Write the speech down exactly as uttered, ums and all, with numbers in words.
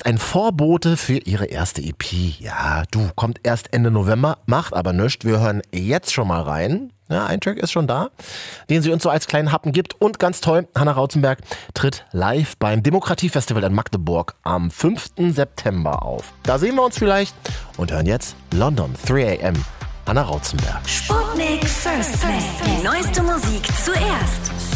ist ein Vorbote für ihre erste E P. Ja, du, kommt erst Ende November, macht aber nichts. Wir hören jetzt schon mal rein. Ja, ein Track ist schon da, den sie uns so als kleinen Happen gibt. Und ganz toll, Hannah Rauzenberg tritt live beim Demokratiefestival in Magdeburg am fünften September auf. Da sehen wir uns vielleicht und hören jetzt London, drei a m. Hannah Rauzenberg. Sputnik First Play. Die neueste Musik zuerst.